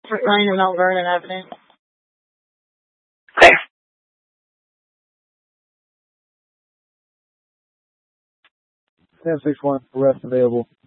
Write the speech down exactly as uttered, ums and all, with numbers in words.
Ryan and Mount Vernon Avenue. Okay. ten six one, arrest available.